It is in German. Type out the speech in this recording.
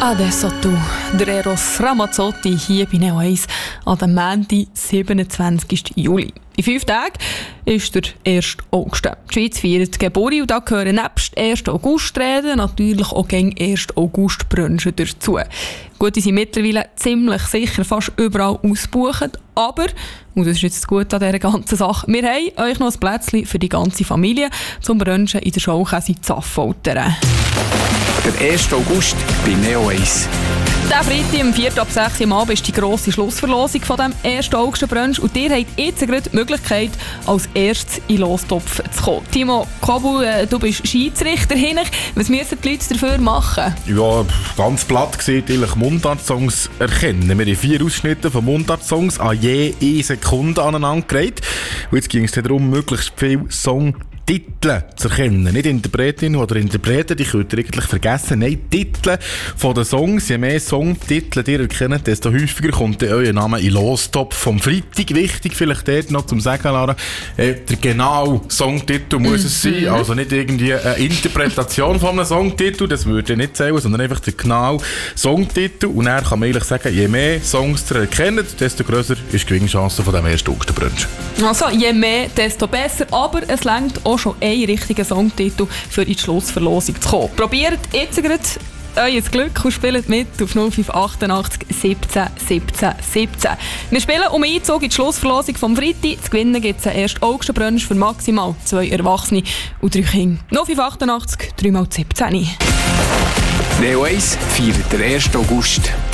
Adesso tu, der Eros Ramazzotti hier bei Neo 1 an dem Montag, 27. Juli. In 5 Tagen ist der 1. August. Die Schweiz feiert Geburt und da gehören nebst 1. August-Reden natürlich auch gegen 1. August-Brunchen dazu. Gut, die sind mittlerweile ziemlich sicher fast überall ausgebucht, aber, und das ist jetzt gut an dieser ganzen Sache, wir haben euch noch ein Plätzchen für die ganze Familie zum Brunchen in der Schaukäse Zaffoltern. Der 1. August bei Neo 1. Der Freitag, am 4. ab 6 Uhr am Abend, ist die grosse Schlussverlosung von dem 1. August-Brunch und ihr habt jetzt gerade die Möglichkeit, als erstes in den Lostopf zu kommen. Timo Kobu, du bist Schiedsrichter. Was müssen die Leute dafür machen? Ja, ganz platt gesehen, eigentlich Mundart-Songs erkennen. Wir haben 4 Ausschnitte von Mundart-Songs an je 1 Sekunde aneinandergereiht. Und jetzt ging es darum, möglichst viele Songtitel zu erkennen. Nicht Interpretinnen oder Interpreten, die könnt ihr eigentlich vergessen. Nein, Titel von den Songs. Je mehr Songtitel ihr erkennt, desto häufiger kommt euer Name in Lostopf vom Freitag. Wichtig vielleicht dort noch zum Sagen, Lara, der genaue Songtitel muss es sein. Also nicht irgendwie eine Interpretation von einem Songtitel, das würde nicht zählen, sondern einfach der genaue Songtitel. Und dann kann man eigentlich sagen, je mehr Songs ihr erkennt, desto grösser ist die Gewinnchance von dem 1. August-Brunch. Also je mehr, desto besser. Aber es reicht auch schon einen richtigen Songtitel für in die Schlussverlosung zu kommen. Probiert jetzt gerade euer Glück und spielt mit auf 0588 17 17 17. Wir spielen um Einzug in die Schlussverlosung vom Freitag. Zu gewinnen gibt es einen 1. August-Brunch für maximal 2 Erwachsene und 3 Kinder. 0588 3 x 17. Neo 1 feiert den 1. August.